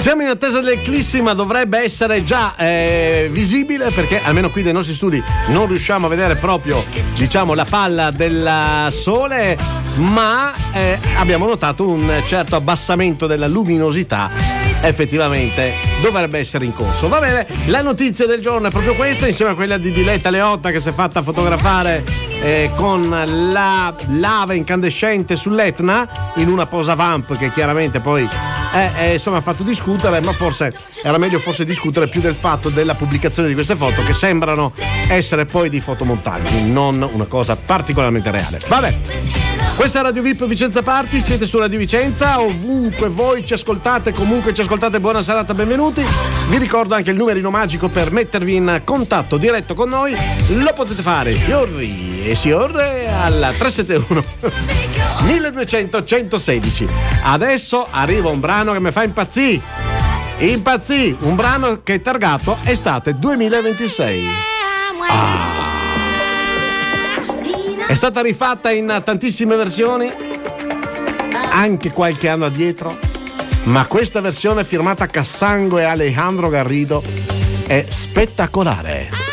Siamo in attesa dell'eclissi, ma dovrebbe essere già visibile, perché almeno qui dai nostri studi non riusciamo a vedere proprio, diciamo, la palla del sole, ma abbiamo notato un certo abbassamento della luminosità. Effettivamente dovrebbe essere in corso. Va bene, la notizia del giorno è proprio questa, insieme a quella di Diletta Leotta, che si è fatta fotografare con la lava incandescente sull'Etna in una posa vamp, che chiaramente poi insomma ha fatto discutere, ma forse era meglio discutere più del fatto della pubblicazione di queste foto, che sembrano essere poi di fotomontaggi, non una cosa particolarmente reale. Vabbè, questa è Radio VIP Vicenza Party, siete su Radio Vicenza, ovunque voi ci ascoltate, comunque ci ascoltate, buona serata, benvenuti. Vi ricordo anche il numerino magico per mettervi in contatto diretto con noi, lo potete fare signori e signore al 371 1200 116. Adesso arriva un brano che mi fa impazzì, un brano che è targato estate 2026. È stata rifatta in tantissime versioni, anche qualche anno addietro, ma questa versione firmata Cassango e Alejandro Garrido è spettacolare.